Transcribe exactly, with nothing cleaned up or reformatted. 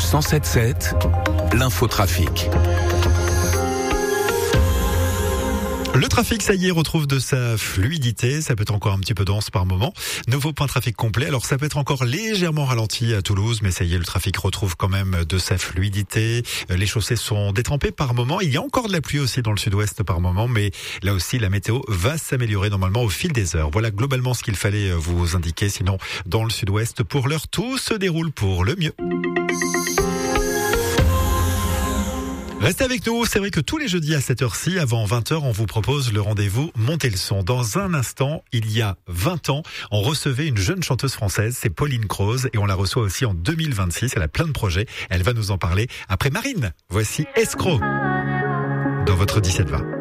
cent sept sept, l'infotrafic. Le trafic, ça y est, retrouve de sa fluidité. Ça peut être encore un petit peu dense par moment. Nouveau point trafic complet. Alors, ça peut être encore légèrement ralenti à Toulouse, mais ça y est, le trafic retrouve quand même de sa fluidité. Les chaussées sont détrempées par moment. Il y a encore de la pluie aussi dans le sud-ouest par moment, mais là aussi, la météo va s'améliorer normalement au fil des heures. Voilà globalement ce qu'il fallait vous indiquer. Sinon, dans le sud-ouest, pour l'heure, tout se déroule pour le mieux. Restez avec nous, c'est vrai que tous les jeudis à cette heure-ci, avant vingt heures, on vous propose le rendez-vous Montez le son. Dans un instant, il y a vingt ans, on recevait une jeune chanteuse française, c'est Pauline Croze, et on la reçoit aussi en deux mille vingt-six, elle a plein de projets, elle va nous en parler après Marine. Voici Escroc dans votre dix-sept vingt.